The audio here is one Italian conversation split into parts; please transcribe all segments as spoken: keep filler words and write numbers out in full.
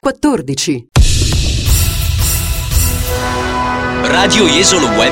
quattordici. Radio Jesolo Web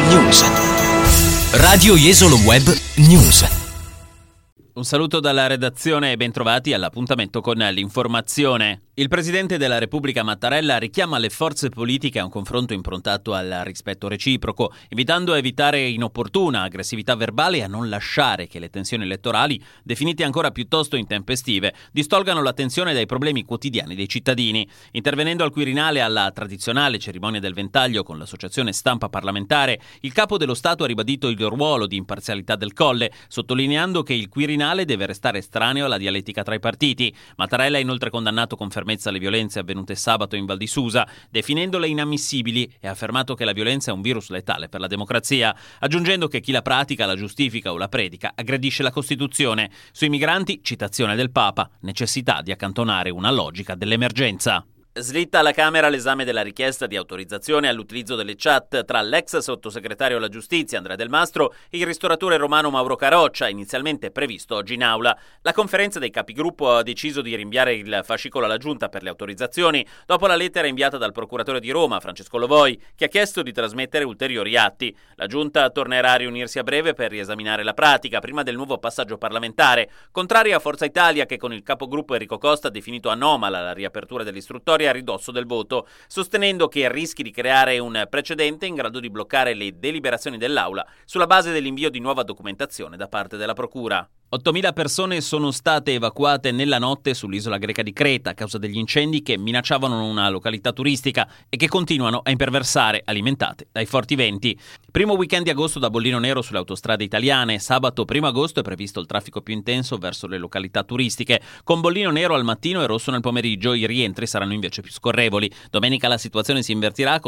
News. Radio Jesolo Web News. Un saluto dalla redazione e bentrovati all'appuntamento con l'informazione. Il Presidente della Repubblica Mattarella richiama le forze politiche a un confronto improntato al rispetto reciproco, invitando a evitare inopportuna aggressività verbale e a non lasciare che le tensioni elettorali, definite ancora piuttosto intempestive, distolgano l'attenzione dai problemi quotidiani dei cittadini. Intervenendo al Quirinale alla tradizionale cerimonia del ventaglio con l'associazione Stampa Parlamentare, il Capo dello Stato ha ribadito il ruolo di imparzialità del Colle, sottolineando che il Quirinale deve restare estraneo alla dialettica tra i partiti. Mattarella ha inoltre condannato con fermezza le violenze avvenute sabato in Val di Susa, definendole inammissibili, e ha affermato che la violenza è un virus letale per la democrazia, aggiungendo che chi la pratica, la giustifica o la predica aggredisce la Costituzione. Sui migranti, citazione del Papa, necessità di accantonare una logica dell'emergenza. Slitta alla Camera l'esame della richiesta di autorizzazione all'utilizzo delle chat tra l'ex sottosegretario alla giustizia Andrea Del Mastro e il ristoratore romano Mauro Caroccia, inizialmente previsto oggi in aula. La conferenza dei capigruppo ha deciso di rinviare il fascicolo alla Giunta per le autorizzazioni dopo la lettera inviata dal procuratore di Roma, Francesco Lovoi, che ha chiesto di trasmettere ulteriori atti. La Giunta tornerà a riunirsi a breve per riesaminare la pratica prima del nuovo passaggio parlamentare, contraria a Forza Italia che con il capogruppo Enrico Costa ha definito anomala la riapertura dell'istruttoria a ridosso del voto, sostenendo che rischi di creare un precedente in grado di bloccare le deliberazioni dell'Aula sulla base dell'invio di nuova documentazione da parte della Procura. ottomila persone sono state evacuate nella notte sull'isola greca di Creta a causa degli incendi che minacciavano una località turistica e che continuano a imperversare, alimentate dai forti venti. Primo weekend di agosto da bollino nero sulle autostrade italiane. Sabato primo agosto è previsto il traffico più intenso verso le località turistiche, con bollino nero al mattino e rosso nel pomeriggio. I rientri saranno invece più scorrevoli. Domenica la situazione si invertirà con